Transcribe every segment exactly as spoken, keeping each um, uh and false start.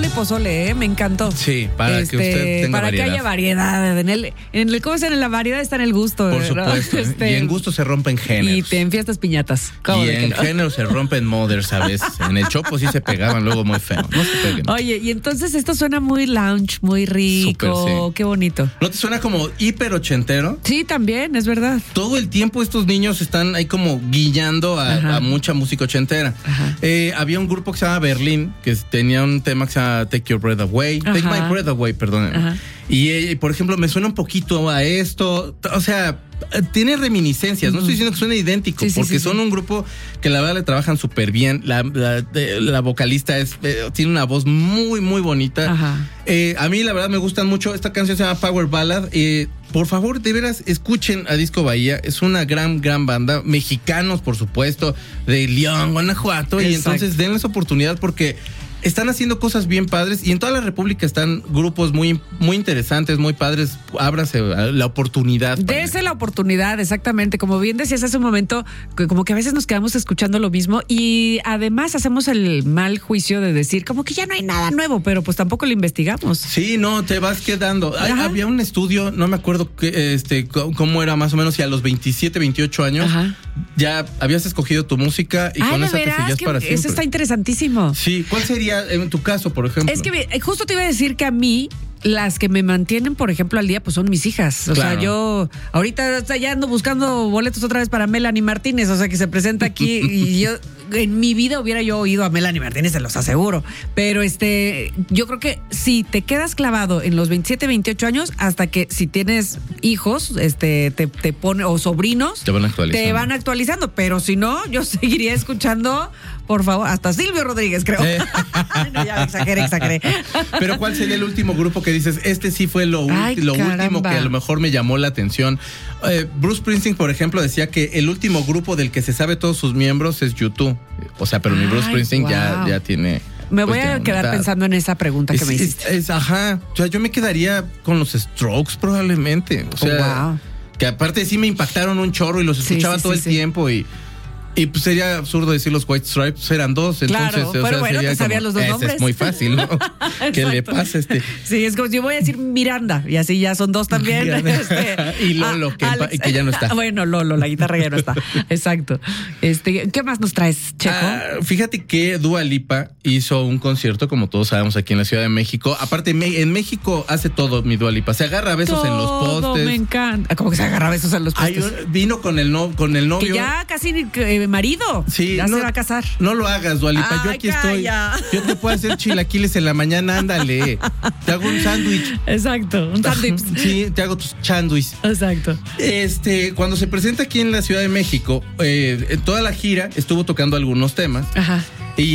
mole y pozole, ¿eh? Me encantó. Sí, para este, que usted tenga para variedad. que haya variedad. En el, en el, ¿cómo es? En la variedad está en el gusto. Por ¿verdad? supuesto. Este, y en gusto se rompen géneros. Y te enfiestas piñatas. Y en no? género se rompen mothers a veces. En el Chopo sí se pegaban luego muy feo. No se peguen. Oye, y entonces esto suena muy lounge, muy rico. Super, sí. Qué bonito. ¿No te suena como hiper ochentero? Sí, también, es verdad. Todo el tiempo estos niños están ahí como guillando a, a mucha música ochentera. Eh, había un grupo que se llama Berlín, que tenía un tema que se llama Take Your Breath Away. Ajá. Take My Breath Away, perdón. Y, eh, por ejemplo, me suena un poquito a esto. O sea, tiene reminiscencias. No estoy diciendo que suene idéntico, sí, porque sí, sí, son sí. un grupo que la verdad le trabajan súper bien. La, la, la vocalista es, eh, tiene una voz muy, muy bonita. Eh, a mí, la verdad, me gustan mucho. Esta canción se llama Power Ballad. Eh, por favor, de veras, escuchen a Disco Bahía. Es una gran, gran banda. Mexicanos, por supuesto, de León, Guanajuato. Exacto. Y entonces denles oportunidad porque están haciendo cosas bien padres y en toda la República están grupos muy, muy interesantes, muy padres. Ábrase la oportunidad. Dese la oportunidad, exactamente. Como bien decías hace un momento, como que a veces nos quedamos escuchando lo mismo y además hacemos el mal juicio de decir como que ya no hay nada nuevo, pero pues tampoco lo investigamos. Sí, no, te vas quedando. Hay, había un estudio, no me acuerdo que, este, cómo era más o menos, si a los veintisiete, veintiocho años Ajá. ya habías escogido tu música y Ay, con esa verás, te seguías para siempre. Eso está interesantísimo. Sí, ¿cuál sería en tu caso, por ejemplo? Es que justo te iba a decir que a mí las que me mantienen, por ejemplo, al día, pues son mis hijas. O claro. sea, yo ahorita o sea, ya ando buscando boletos otra vez para Melanie Martínez, o sea, que se presenta aquí y yo en mi vida hubiera yo oído a Melanie Martínez, se los aseguro. Pero este, yo creo que si te quedas clavado en los veintisiete, veintiocho años, hasta que si tienes hijos, este, te, te pone, o sobrinos, te van actualizando. Te van actualizando. Pero si no, yo seguiría escuchando, por favor, hasta Silvio Rodríguez, creo. Eh. No, ya exageré, exageré. Pero ¿cuál sería el último grupo que dices, este sí fue lo, Ay, lo último que a lo mejor me llamó la atención? Eh, Bruce Springsteen, por ejemplo, decía que el último grupo del que se sabe todos sus miembros es U dos. O sea, pero mi Bruce Springsteen wow. ya, ya tiene... Me voy pues, a quedar edad. pensando en esa pregunta que es, me hiciste. Es, es, ajá. O sea, yo me quedaría con los Strokes probablemente. O sea, oh, wow. que aparte sí me impactaron un chorro y los escuchaba sí, sí, todo sí, el sí. tiempo y... Y pues sería absurdo decir los White Stripes, eran dos, entonces... Claro, o pero sea, bueno, te sabías los dos nombres. Es muy fácil, ¿no? ¿Qué le pasa a este? Sí, es como si yo voy a decir Miranda, y así ya son dos también. este, y Lolo, ah, que, Alex, que ya no está. Bueno, Lolo, la guitarra ya no está. Exacto. Este, ¿qué más nos traes, Checo? Ah, fíjate que Dua Lipa hizo un concierto, como todos sabemos, aquí en la Ciudad de México. Aparte, en México hace todo mi Dua Lipa. Se agarra besos todo en los postes. Me encanta. ¿Cómo que se agarra besos en los postes? Ay, vino con el, no, con el novio. Que ya casi eh, marido. Sí. Ya no, se va a casar. No lo hagas, Dua Lipa. Ay, yo aquí calla. estoy. Yo te puedo hacer chilaquiles en la mañana, ándale. Te hago un sándwich. Exacto, un sándwich. Sí, te hago tus sándwiches. Exacto. Este, cuando se presenta aquí en la Ciudad de México, eh, en toda la gira estuvo tocando algunos temas. Ajá.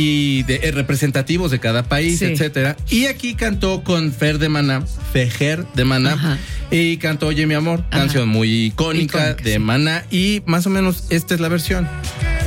Y de, eh, representativos de cada país, sí. etcétera. Y aquí cantó con Fer de Maná, Fejer de Maná. Ajá. Y cantó Oye mi amor, Ajá. canción muy icónica, icónica de sí. Maná. Y más o menos esta es la versión.